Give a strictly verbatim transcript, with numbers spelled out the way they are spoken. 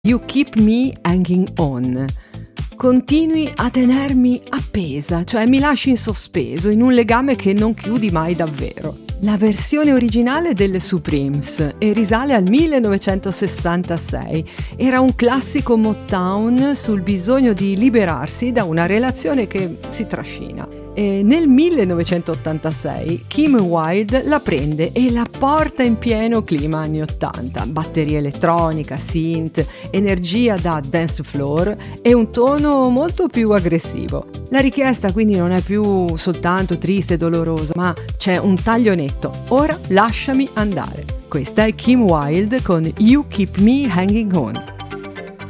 You Keep Me Hanging On. Continui a tenermi appesa, cioè mi lasci in sospeso, in un legame che non chiudi mai davvero. La versione originale delle Supremes e risale al millenovecentosessantasei. Era un classico Motown sul bisogno di liberarsi da una relazione che si trascina. E nel millenovecentottantasei Kim Wilde la prende e la porta in pieno clima anni ottanta. Batteria elettronica, synth, energia da dance floor e un tono molto più aggressivo. La richiesta quindi non è più soltanto triste e dolorosa, ma c'è un taglio netto. Ora lasciami andare. Questa è Kim Wilde con You Keep Me Hanging On.